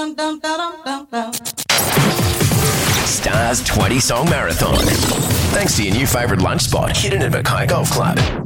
Stars 20 Song Marathon. Thanks to your new favourite lunch spot, Hidden at Mackay Golf Club.